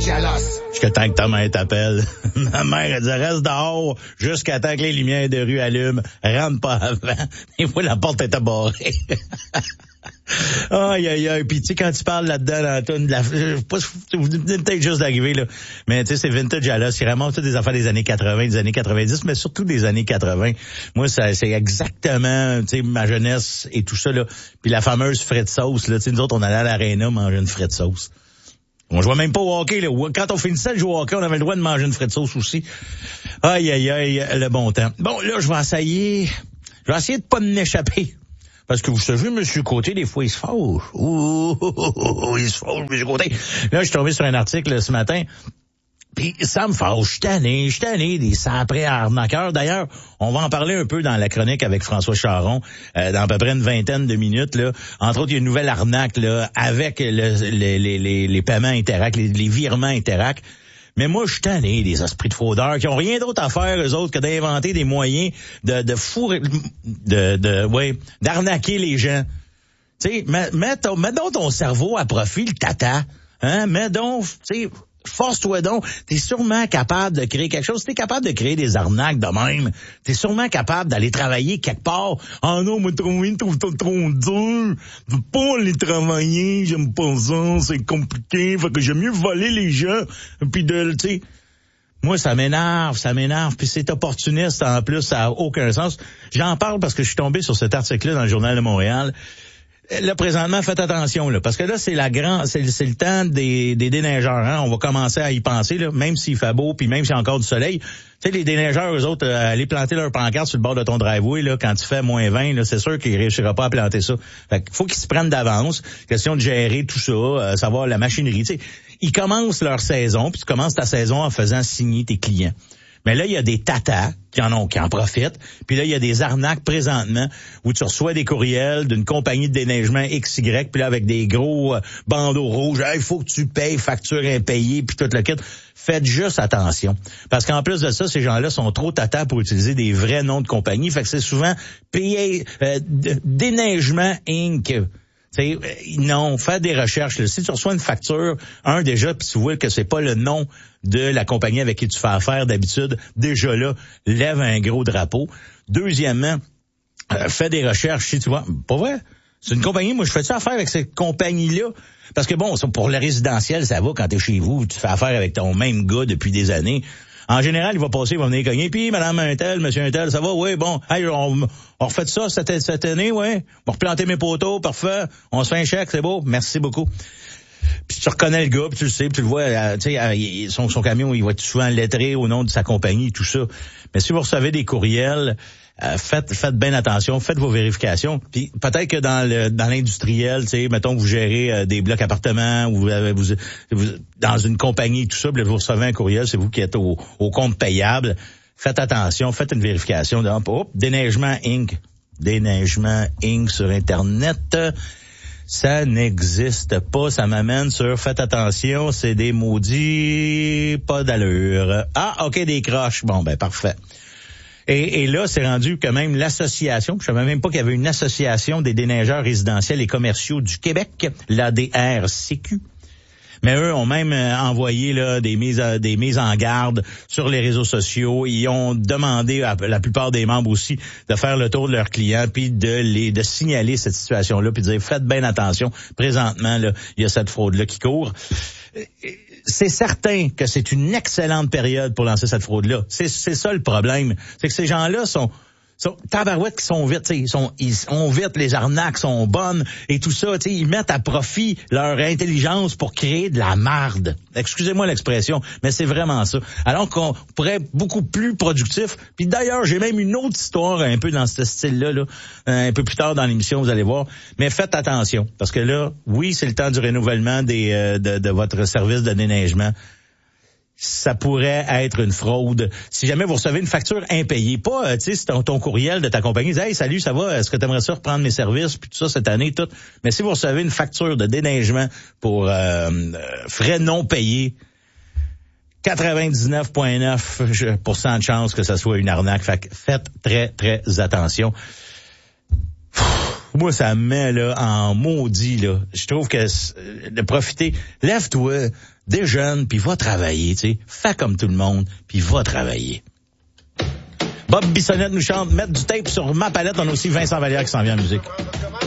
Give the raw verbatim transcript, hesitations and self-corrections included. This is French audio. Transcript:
Jalas. Jusqu'à temps que ta mère t'appelle. Ma mère, elle dit, reste dehors jusqu'à temps que les lumières de rue allument. Rentre pas avant. Des fois, la porte est barrée. Aïe, aïe, aïe. Puis, tu sais, quand tu parles là-dedans, dans la toune, de la, je sais pas, vous venez peut-être juste d'arriver, là. Mais, tu sais, c'est vintage Jalas. C'est vraiment toutes des affaires des années quatre-vingt, des années quatre-vingt-dix, mais surtout des années quatre-vingt. Moi, ça, c'est exactement, tu sais, ma jeunesse et tout ça, là. Puis la fameuse frite sauce, là. Tu sais, nous autres, on allait à l'aréna manger une frite sauce. On jouait même pas au hockey, là. Quand on finissait de jouer au hockey, on avait le droit de manger une frite sauce aussi. Aïe, aïe, aïe, le bon temps. Bon, là, je vais essayer, je vais essayer de pas m'échapper. Parce que vous savez, Monsieur Côté, des fois, il se fâche. Ouh, ouh, ouh, ouh, il se fâche, Monsieur Côté. Là, je suis tombé sur un article là, ce matin. Puis ça me fâche. Je suis tanné, je suis tanné des saprés arnaqueurs. D'ailleurs, on va en parler un peu dans la chronique avec François Charon, euh, dans à peu près une vingtaine de minutes. Là. Entre autres, il y a une nouvelle arnaque là, avec le, les, les, les, les paiements Interac, les, les virements Interac. Mais moi, je suis tanné des esprits de fraudeurs qui ont rien d'autre à faire, eux autres, que d'inventer des moyens de, de fourrer, de, de, ouais, d'arnaquer les gens. Tu sais, mets, mets, ton, mets donc ton cerveau à profit, le tata. Hein, mets donc, tu sais, force-toi donc. T'es sûrement capable de créer quelque chose. T'es capable de créer des arnaques de même. T'es sûrement capable d'aller travailler quelque part. Ah non, moi, trop, je trouve ça trop dur. Je veux pas aller travailler. J'aime pas ça. C'est compliqué. Fait que j'aime mieux voler les gens. Puis de, tu sais, moi, ça m'énerve, ça m'énerve. Puis c'est opportuniste en plus. Ça a aucun sens. J'en parle parce que je suis tombé sur cet article-là dans le Journal de Montréal. Là, présentement, faites attention, là, parce que là, c'est la grande, c'est, c'est le temps des, des déneigeurs, hein. On va commencer à y penser, là, même s'il fait beau, puis même s'il y a encore du soleil. Tu sais, les déneigeurs, eux autres, euh, aller planter leur pancarte sur le bord de ton driveway, là, quand tu fais moins vingt, là, c'est sûr qu'ils réussiront pas à planter ça. Fait qu'il faut qu'ils se prennent d'avance. Question de gérer tout ça, euh, savoir la machinerie. Tu sais, ils commencent leur saison, puis tu commences ta saison en faisant signer tes clients. Mais là, il y a des tatas qui en ont, qui en profitent. Puis là, il y a des arnaques présentement où tu reçois des courriels d'une compagnie de déneigement X Y, puis là, avec des gros euh, bandeaux rouges. Il hey, faut que tu payes, facture impayée, puis tout le kit. Faites juste attention. Parce qu'en plus de ça, ces gens-là sont trop tatas pour utiliser des vrais noms de compagnie. Fait que c'est souvent payé euh, Déneigement Incorporé. T'sais, non, fais des recherches. Là. Si tu reçois une facture, un déjà, puis tu vois que c'est pas le nom de la compagnie avec qui tu fais affaire d'habitude, déjà là, lève un gros drapeau. Deuxièmement, euh, fais des recherches. Si tu vois, pas vrai, c'est une compagnie. Moi, je fais-tu affaire avec cette compagnie-là? Parce que bon, ça, pour le résidentiel, ça va quand t'es chez vous, tu fais affaire avec ton même gars depuis des années. En général, il va passer, il va venir cogner. Puis, madame Untel, monsieur Untel, ça va? Oui, bon. Hey, on, on refait ça cette, cette année, oui. On va replanter mes poteaux, parfait. On se fait un chèque, c'est beau. Merci beaucoup. Puis tu reconnais le gars, puis tu le sais, puis tu le vois, euh, tu sais, euh, son, son camion, il va être souvent lettré au nom de sa compagnie, tout ça. Mais si vous recevez des courriels, euh, faites faites bien attention, faites vos vérifications. Puis peut-être que dans le dans l'industriel, tu sais, mettons que vous gérez euh, des blocs appartements ou vous, avez, vous, vous dans une compagnie, tout ça, puis vous recevez un courriel, c'est vous qui êtes au, au compte payable. Faites attention, faites une vérification. Hop, Déneigement Incorporé. Déneigement Incorporé sur Internet. Ça n'existe pas, ça m'amène sur, faites attention, c'est des maudits pas d'allure. Ah, ok, des croches. Bon, ben, parfait. Et, et là, c'est rendu que même l'association, je savais même pas qu'il y avait une association des déneigeurs résidentiels et commerciaux du Québec, l'A D R C Q. Mais eux ont même envoyé là des mises à, des mises en garde sur les réseaux sociaux. Ils ont demandé à la plupart des membres aussi de faire le tour de leurs clients puis de les de signaler cette situation-là puis de dire faites bien attention. Présentement là, il y a cette fraude-là qui court. C'est certain que c'est une excellente période pour lancer cette fraude-là. C'est c'est ça le problème, c'est que ces gens-là sont sont tabarouettes qui sont vite, ils sont ils sont vite, les arnaques sont bonnes et tout ça, tu sais, ils mettent à profit leur intelligence pour créer de la marde. Excusez-moi l'expression, mais c'est vraiment ça. Alors qu'on pourrait être beaucoup plus productif. Puis d'ailleurs, j'ai même une autre histoire un peu dans ce style-là, là, un peu plus tard dans l'émission, vous allez voir. Mais faites attention, parce que là, oui, c'est le temps du renouvellement des euh, de, de votre service de déneigement. Ça pourrait être une fraude. Si jamais vous recevez une facture impayée, pas, euh, tu sais, c'est ton, ton courriel de ta compagnie, hey, salut, ça va, est-ce que tu aimerais ça reprendre mes services, puis tout ça cette année, tout. Mais si vous recevez une facture de déneigement pour euh, frais non payés, quatre-vingt-dix-neuf virgule neuf pour cent de chance que ça soit une arnaque. Fait que faites très, très attention. Moi, ça me met là en maudit, là. Je trouve que de profiter, lève-toi déjeune, puis va travailler, tu sais. Fais comme tout le monde, puis va travailler. Bob Bissonnette nous chante « Mettre du tape sur ma palette ». On a aussi Vincent Vallière qui s'en vient en musique.